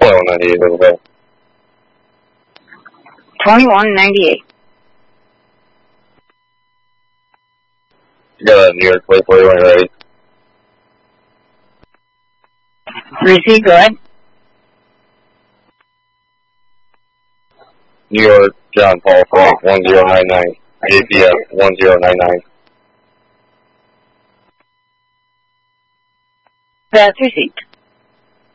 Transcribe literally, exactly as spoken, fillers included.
twenty-one ninety-eight, Isabel. twenty-one ninety-eight. You got a New York plate for you when you're ready. Receipt, go ahead. New York, John Paul Frank, one zero nine nine, A P F one zero nine nine. That's receipt.